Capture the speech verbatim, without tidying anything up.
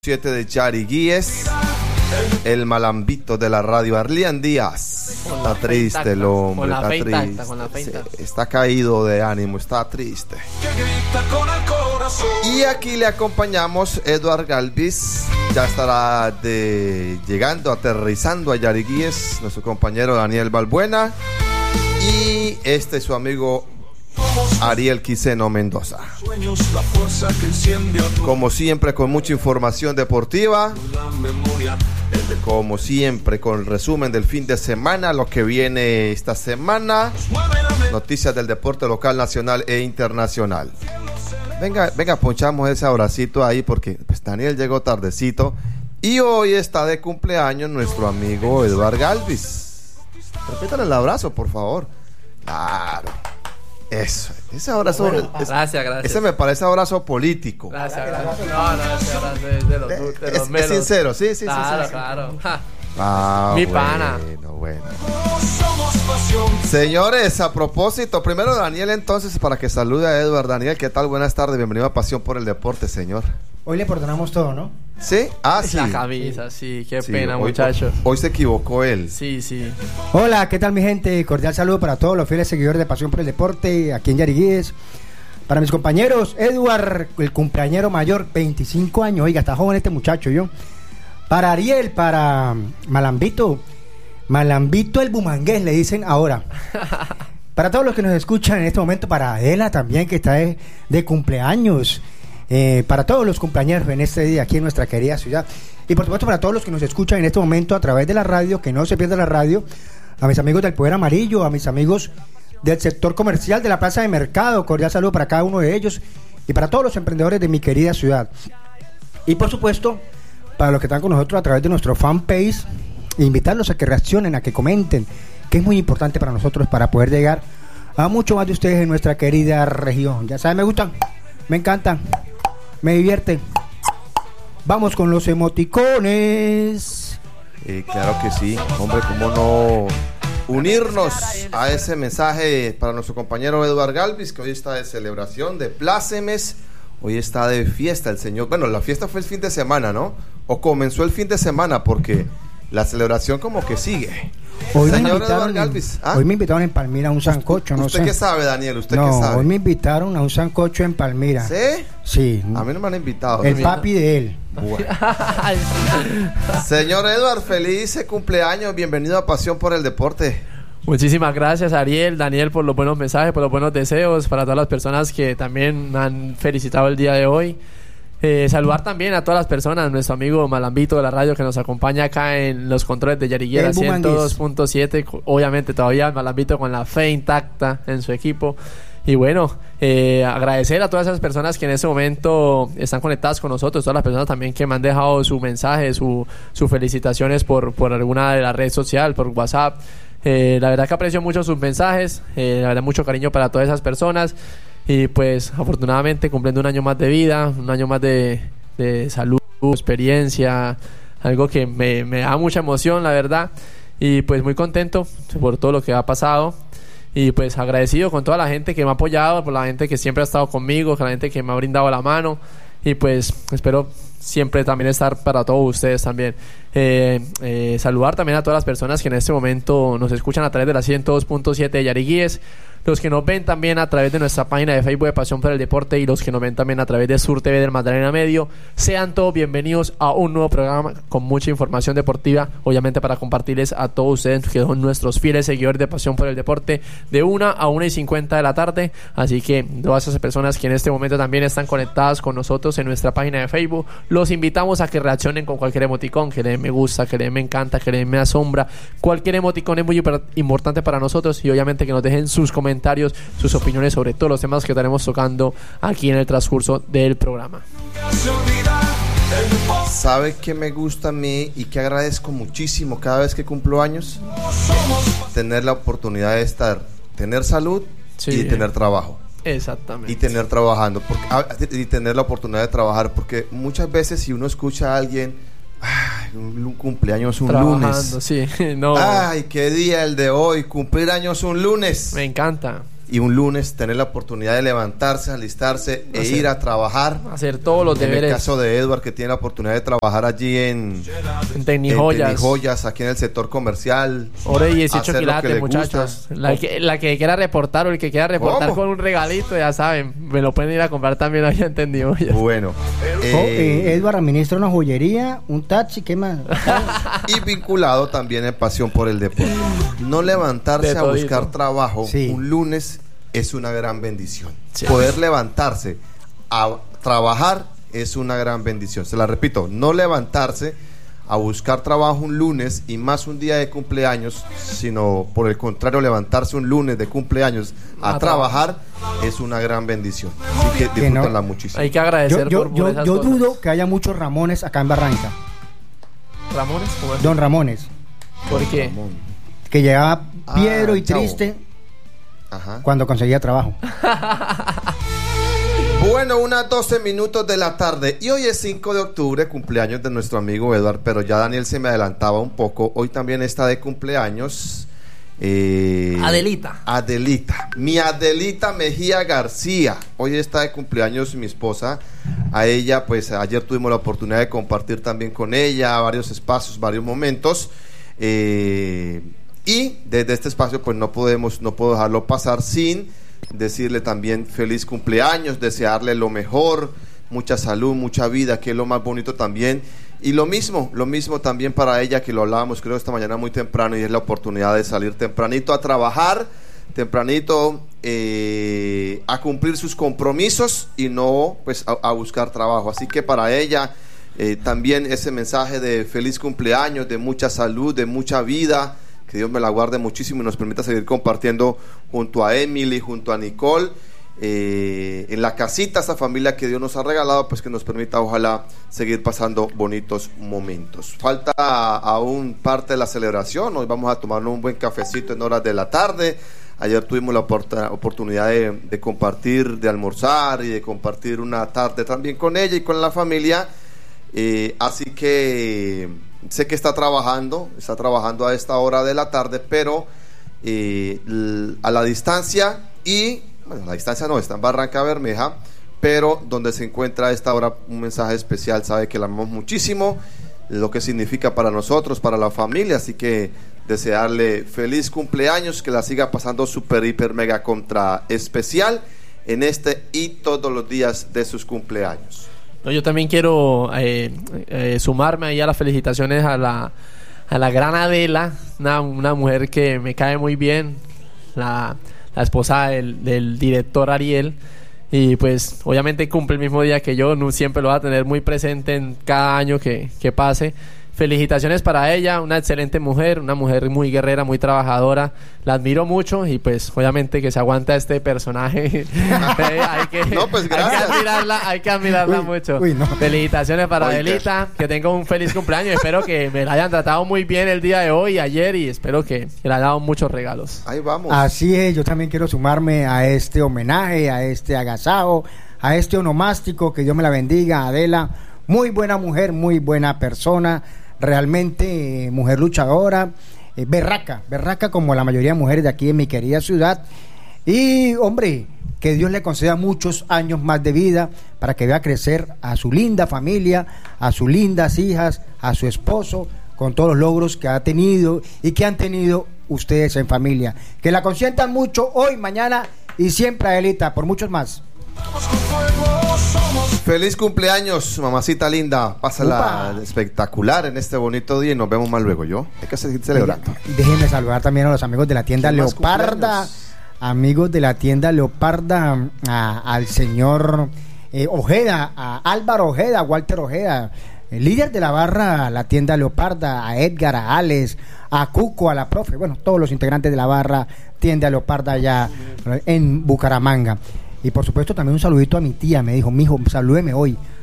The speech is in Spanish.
siete de Yari Guíez, el malambito de la radio, Arlian Díaz. Está triste el hombre, está triste. Sí, está caído de ánimo, está triste. Y aquí le acompañamos Eduard Galvis. Ya estará de, llegando, aterrizando a Yari Guíez, nuestro compañero Daniel Balbuena. Y este es su amigo Ariel Quiseno Mendoza. Como siempre, con mucha información deportiva, como siempre, con el resumen del fin de semana, lo que viene esta semana, noticias del deporte local, nacional e internacional. Venga, venga, ponchamos ese abracito ahí porque pues, Daniel llegó tardecito y hoy está de cumpleaños nuestro amigo Eduard Galvis. Repítale el abrazo, por favor. Claro. Eso, ese abrazo. Bueno, es, gracias, gracias. Ese me parece abrazo político. Gracias, gracias. No, no, ese abrazo es de los, de los es, melos. Es sincero, sí, sí, claro, sí. sí, claro, sí. claro. Ah, mi bueno, pana. Bueno. Señores, a propósito, primero Daniel, entonces, para que salude a Eduard. Daniel, ¿qué tal? Buenas tardes, bienvenido a Pasión por el Deporte, señor. Hoy le perdonamos todo, ¿no? ¿Sí? Ah, sí. La camisa, sí, qué sí, pena, hoy, muchachos. Hoy se equivocó él. Sí, sí. Hola, ¿qué tal mi gente? Cordial saludo para todos los fieles seguidores de Pasión por el Deporte aquí en Yari Guíez. Para mis compañeros, Eduard, el cumpleañero mayor, veinticinco años, oiga, está joven este muchacho, yo. Para Ariel, para Malambito, Malambito el Bumangués, le dicen ahora. Para todos los que nos escuchan en este momento, para Adela también, que está de, de cumpleaños. Eh, para todos los cumpleaños en este día aquí en nuestra querida ciudad. Y por supuesto para todos los que nos escuchan en este momento a través de la radio, que no se pierda la radio. A mis amigos del Poder Amarillo, a mis amigos del sector comercial de la Plaza de Mercado, cordial saludo para cada uno de ellos y para todos los emprendedores de mi querida ciudad. Y por supuesto para los que están con nosotros a través de nuestro fanpage, invitarlos a que reaccionen, a que comenten, que es muy importante para nosotros para poder llegar a mucho más de ustedes en nuestra querida región. Ya saben, me gustan, me encantan, me divierte. Vamos con los emoticones. Eh, claro que sí, hombre, cómo no unirnos a ese mensaje para nuestro compañero Eduard Galvis, que hoy está de celebración, de plácemes, hoy está de fiesta el señor. Bueno, la fiesta fue el fin de semana, ¿no? O comenzó el fin de semana porque la celebración como que sigue. Hoy señor me, invitaron Eduard Galvis, ¿ah? hoy me invitaron en Palmira a un sancocho, no ¿Usted sé. qué sabe, Daniel? ¿Usted no, qué sabe? hoy me invitaron a un sancocho en Palmira. ¿Sí? Sí. A mí no me han invitado. El papi de él. Bueno. Señor Eduard, feliz cumpleaños, bienvenido a Pasión por el Deporte. Muchísimas gracias, Ariel, Daniel, por los buenos mensajes, por los buenos deseos, para todas las personas que también me han felicitado el día de hoy. Eh, saludar también a todas las personas, nuestro amigo Malambito de la radio que nos acompaña acá en los controles de Yari Guíez ciento dos punto siete. Obviamente todavía Malambito con la fe intacta en su equipo. Y bueno, eh, agradecer a todas esas personas que en este momento están conectadas con nosotros, todas las personas también que me han dejado su mensaje, su, sus felicitaciones por, por alguna de las redes sociales, por WhatsApp. Eh, la verdad que aprecio mucho sus mensajes, eh, la verdad mucho cariño para todas esas personas. Y pues afortunadamente cumpliendo un año más de vida, un año más de, de salud, experiencia, algo que me, me da mucha emoción, la verdad. Y pues muy contento por todo lo que ha pasado. Y pues agradecido con toda la gente que me ha apoyado, por la gente que siempre ha estado conmigo, con la gente que me ha brindado la mano. Y pues espero siempre también estar para todos ustedes también. Eh, eh, saludar también a todas las personas que en este momento nos escuchan a través de la ciento dos punto siete de Yari Guíez. Los que nos ven también a través de nuestra página de Facebook de Pasión por el Deporte y los que nos ven también a través de Sur T V del Magdalena Medio, sean todos bienvenidos a un nuevo programa con mucha información deportiva, obviamente para compartirles a todos ustedes que son nuestros fieles seguidores de Pasión por el Deporte, de una a una y cincuenta de la tarde. Así que todas esas personas que en este momento también están conectadas con nosotros en nuestra página de Facebook, los invitamos a que reaccionen con cualquier emoticón, que le den me gusta, que le den me encanta, que le den me asombra. Cualquier emoticón es muy importante para nosotros y obviamente que nos dejen sus comentarios comentarios, sus opiniones sobre todos los temas que estaremos tocando aquí en el transcurso del programa. ¿Sabe qué me gusta a mí y que agradezco muchísimo cada vez que cumplo años? Tener la oportunidad de estar, tener salud sí, y tener trabajo. Exactamente. Y tener trabajando, porque, y tener la oportunidad de trabajar, porque muchas veces si uno escucha a alguien, ay, un, un cumpleaños un Trabajando, lunes. Sí, no. Ay, qué día el de hoy, cumplir años un lunes. Me encanta. y un lunes tener la oportunidad de levantarse, alistarse e hacer, ir a trabajar, hacer todos los deberes. En el caso de Edward, que tiene la oportunidad de trabajar allí en, en Tecnijoyas, en Tecnijoyas, aquí en el sector comercial, hora y dieciocho quilates, muchachos. La que, la que quiera reportar o el que quiera reportar ¿Cómo? Con un regalito, ya saben, me lo pueden ir a comprar también allá en Tecnijoyas. Bueno, eh, oh, eh, Edward administra una joyería, un taxi, ¿qué más? Y vinculado también en pasión por el deporte. No levantarse a buscar trabajo sí. un lunes es una gran bendición. Sí. Poder levantarse a trabajar es una gran bendición. Se la repito, no levantarse a buscar trabajo un lunes y más un día de cumpleaños, sino por el contrario, levantarse un lunes de cumpleaños a, a trabajar es una gran bendición. Así que disfrútenla no, muchísimo. Hay que agradecer yo, por, yo, por esas yo cosas. dudo que haya muchos Ramones acá en Barranca. ¿Ramones? ¿Cómo es? Don Ramones. ¿Por qué? Ramón. Que llegaba piedro ah, y triste Ajá. cuando conseguía trabajo. Bueno, unas doce minutos de la tarde y hoy es cinco de octubre, cumpleaños de nuestro amigo Edward, pero ya Daniel se me adelantaba un poco. Hoy también está de cumpleaños eh, Adelita. Adelita, mi Adelita Mejía García. Hoy está de cumpleaños mi esposa. A ella, pues ayer tuvimos la oportunidad de compartir también con ella varios espacios, varios momentos. Eh, y desde este espacio, pues no podemos, no puedo dejarlo pasar sin decirle también feliz cumpleaños, desearle lo mejor, mucha salud, mucha vida, que es lo más bonito también. Y lo mismo, lo mismo también para ella, que lo hablábamos creo esta mañana muy temprano, y es la oportunidad de salir tempranito a trabajar, tempranito eh, a cumplir sus compromisos y no pues a, a buscar trabajo. Así que para ella eh, también ese mensaje de feliz cumpleaños, de mucha salud, de mucha vida. Que Dios me la guarde muchísimo y nos permita seguir compartiendo junto a Emily, junto a Nicole, eh, en la casita, esa familia que Dios nos ha regalado, pues que nos permita ojalá seguir pasando bonitos momentos. Falta aún parte de la celebración, hoy vamos a tomarnos un buen cafecito en horas de la tarde. Ayer tuvimos la oport- oportunidad de, de compartir, de almorzar y de compartir una tarde también con ella y con la familia, eh, así que... Sé que está trabajando, está trabajando a esta hora de la tarde, pero eh, l- a la distancia y, bueno, a la distancia no, está en Barranca Bermeja, pero donde se encuentra a esta hora un mensaje especial, sabe que la amamos muchísimo, lo que significa para nosotros, para la familia, así que desearle feliz cumpleaños, que la siga pasando super, hiper, mega contra especial en este y todos los días de sus cumpleaños. No, yo también quiero eh, eh, sumarme ahí a las felicitaciones a la, a la gran Adela, una, una mujer que me cae muy bien, la, la esposa del, del director Ariel, y pues obviamente cumple el mismo día que yo, no siempre lo va a tener muy presente en cada año que, que pase. Felicitaciones para ella, una excelente mujer, una mujer muy guerrera, muy trabajadora, la admiro mucho y pues obviamente que se aguanta este personaje. eh, hay, que, no, pues, hay que admirarla, hay que admirarla uy, mucho. Uy, no. Felicitaciones para Oiga. Adelita, que tenga un feliz cumpleaños, espero que me la hayan tratado muy bien el día de hoy, ayer, y espero que, que le hayan dado muchos regalos. Ahí vamos. Así es, yo también quiero sumarme a este homenaje, a este agasajo, a este onomástico, que Dios me la bendiga, Adela, muy buena mujer, muy buena persona, realmente eh, mujer luchadora, eh, berraca, berraca como la mayoría de mujeres de aquí en mi querida ciudad, y hombre, que Dios le conceda muchos años más de vida para que vea crecer a su linda familia, a sus lindas hijas, a su esposo, con todos los logros que ha tenido y que han tenido ustedes en familia. Que la consientan mucho hoy, mañana y siempre, Adelita, por muchos más. Feliz cumpleaños, mamacita linda. Pásala Upa. espectacular en este bonito día y nos vemos más luego, ¿yo? Hay que seguir celebrando. Déjenme saludar también a los amigos de la tienda ¿Quién más Leoparda. cumpleaños? Amigos de la tienda Leoparda, a- al señor eh, Ojeda, a Álvaro Ojeda, Walter Ojeda, el líder de la barra, la tienda Leoparda, a Edgar, a Alex, a Cuco, a la profe, bueno, todos los integrantes de la barra, tienda Leoparda allá en Bucaramanga. Y por supuesto también un saludito a mi tía, me dijo, mijo, salúdeme hoy,